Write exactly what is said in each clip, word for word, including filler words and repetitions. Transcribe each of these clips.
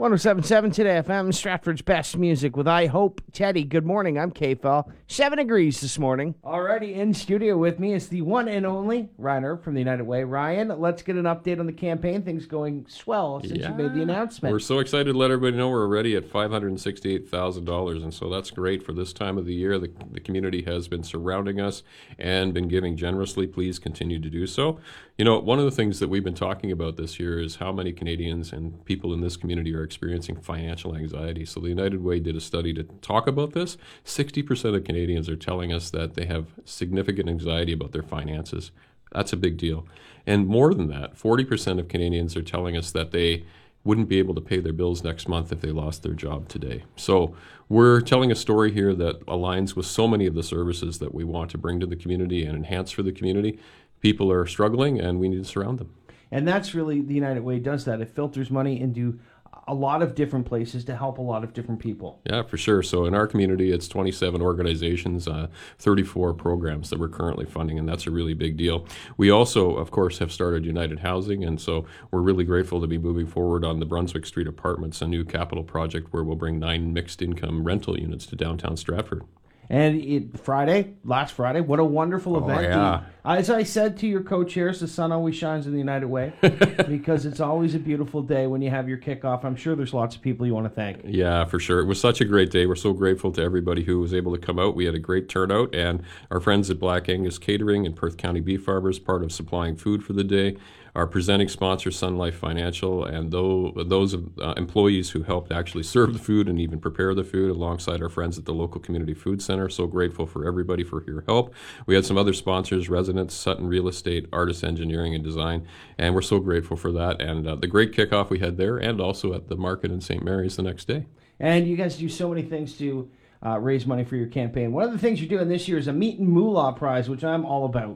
one oh seven point seven Today F M, Stratford's best music with I Hope Teddy. Good morning, I'm K-Fel. Seven degrees this morning. Already in studio with me is the one and only Ryan Earp from the United Way. Ryan, let's get an update on the campaign. Things going swell since yeah. you made the announcement. We're so excited to let everybody know we're already at five hundred sixty-eight thousand dollars, and so that's great for this time of the year. The, the community has been surrounding us and been giving generously. Please continue to do so. You know, one of the things that we've been talking about this year is how many Canadians and people in this community are experiencing financial anxiety. So the United Way did a study to talk about this. sixty percent of Canadians are telling us that they have significant anxiety about their finances. That's a big deal. And more than that, forty percent of Canadians are telling us that they wouldn't be able to pay their bills next month if they lost their job today. So we're telling a story here that aligns with so many of the services that we want to bring to the community and enhance for the community. People are struggling, and we need to surround them. And that's really, the United Way does that. It filters money into a lot of different places to help a lot of different people. Yeah, for sure. So in our community, it's twenty-seven organizations, uh, thirty-four programs that we're currently funding, and that's a really big deal. We also, of course, have started United Housing, and so we're really grateful to be moving forward on the Brunswick Street Apartments, a new capital project where we'll bring nine mixed-income rental units to downtown Stratford. And it, Friday, last Friday, what a wonderful Oh, event. yeah. As I said to your co-chairs, the sun always shines in the United Way because it's always a beautiful day when you have your kickoff. I'm sure there's lots of people you want to thank. Yeah, for sure. It was such a great day. We're so grateful to everybody who was able to come out. We had a great turnout, and our friends at Black Angus Catering and Perth County Beef Farmers, part of supplying food for the day. Our presenting sponsor, Sun Life Financial, and those, those uh, employees who helped actually serve the food and even prepare the food alongside our friends at the local community food center. So grateful for everybody for your help. We had some other sponsors, Residents, Sutton Real Estate, Artis Engineering and Design, and we're so grateful for that. And uh, the great kickoff we had there, and also at the market in Saint Mary's the next day. And you guys do so many things to Uh, raise money for your campaign. One of the things you're doing this year is a Meat and Moolah prize, which I'm all about.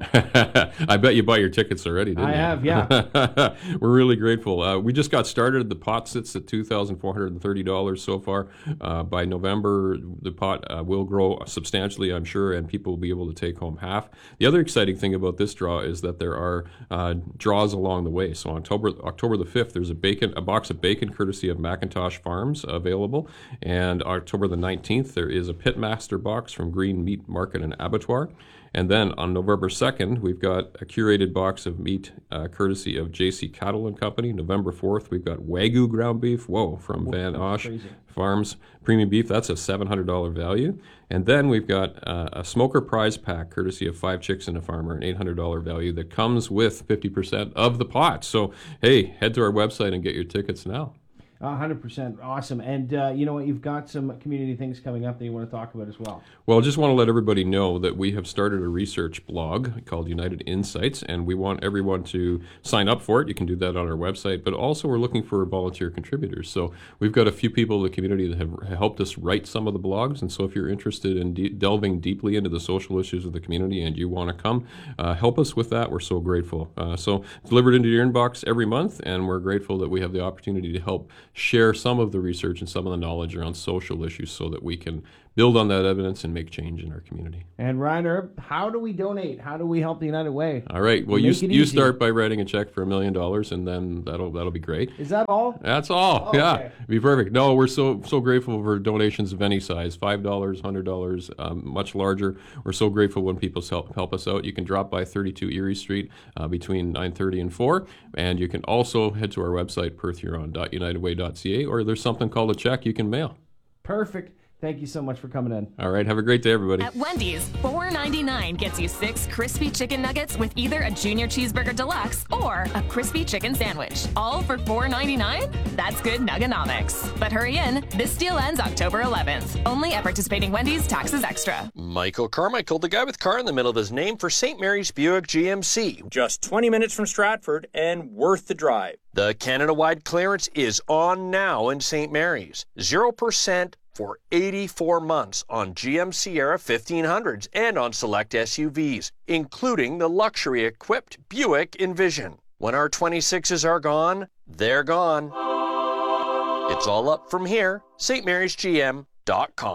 I bet you bought your tickets already, didn't I you? have, yeah. We're really grateful. Uh, we just got started. The pot sits at two thousand four hundred thirty dollars so far. Uh, by November, the pot uh, will grow substantially, I'm sure, and people will be able to take home half. The other exciting thing about this draw is that there are uh, draws along the way. So on October, October the fifth, there's a bacon, a box of bacon courtesy of McIntosh Farms available. And October the nineteenth, there is a Pitmaster box from Green Meat Market and Abattoir. And then on November second, we've got a curated box of meat uh, courtesy of J C Cattle and Company. November fourth, we've got Wagyu ground beef, whoa, from Whoa, Van Osh crazy. Farms. Premium beef, that's a seven hundred dollars value. And then we've got uh, a smoker prize pack courtesy of Five Chicks and a Farmer, an eight hundred dollars value that comes with fifty percent of the pot. So, hey, head to our website and get your tickets now. one hundred percent awesome. And uh, you know what? You've got some community things coming up that you want to talk about as well. Well, I just want to let everybody know that we have started a research blog called United Insights, and we want everyone to sign up for it. You can do that on our website, but also we're looking for volunteer contributors. So we've got a few people in the community that have helped us write some of the blogs, and so if you're interested in de- delving deeply into the social issues of the community and you want to come, uh, help us with that. We're so grateful. Uh, so delivered into your inbox every month, and we're grateful that we have the opportunity to help share some of the research and some of the knowledge around social issues so that we can build on that evidence and make change in our community. And Ryan Earp, how do we donate? How do we help the United Way? All right. Well, Make you it you easy. start by writing a check for a million dollars, and then that'll that'll be great. Is that all? That's all. Oh, yeah, okay. be perfect. No, we're so so grateful for donations of any size, five dollars, hundred dollars, um, much larger. We're so grateful when people help help us out. You can drop by thirty-two Erie Street uh, between nine thirty and four, and you can also head to our website perth huron dot united way dot c a, or there's something called a check you can mail. Perfect. Thank you so much for coming in. All right. Have a great day, everybody. At Wendy's, four ninety-nine gets you six crispy chicken nuggets with either a junior cheeseburger deluxe or a crispy chicken sandwich. All for four ninety-nine? That's good nuggonomics. But hurry in. This deal ends October eleventh. Only at participating Wendy's, taxes extra. Michael Carmichael, the guy with car in the middle of his name for Saint Mary's Buick G M C. Just twenty minutes from Stratford and worth the drive. The Canada-wide clearance is on now in Saint Mary's. zero percent for eighty-four months on G M Sierra fifteen hundreds and on select S U Vs, including the luxury-equipped Buick Envision. When our twenty-sixes are gone, they're gone. It's all up from here, st marys g m dot com.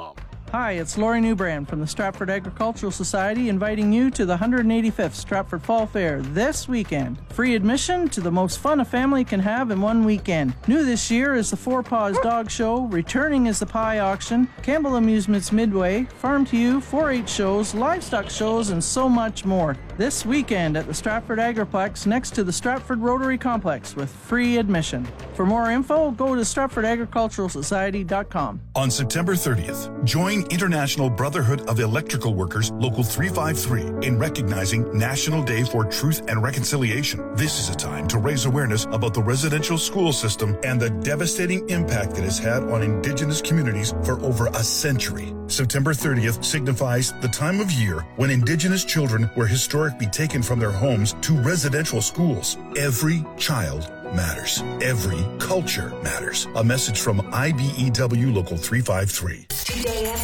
Hi, it's Lori Newbrand from the Stratford Agricultural Society inviting you to the one hundred eighty-fifth Stratford Fall Fair this weekend. Free admission to the most fun a family can have in one weekend. New this year is the Four Paws Dog Show, returning is the Pie Auction, Campbell Amusements Midway, Farm to You, four H shows, livestock shows, and so much more. This weekend at the Stratford Agriplex next to the Stratford Rotary Complex with free admission. For more info, go to stratford agricultural society dot com. On September thirtieth, join International Brotherhood of Electrical Workers Local three five three in recognizing National Day for Truth and Reconciliation. This is a time to raise awareness about the residential school system and the devastating impact it has had on Indigenous communities for over a century. September thirtieth signifies the time of year when Indigenous children were historically taken from their homes to residential schools. Every child matters. Every culture matters. A message from I B E W Local three five three.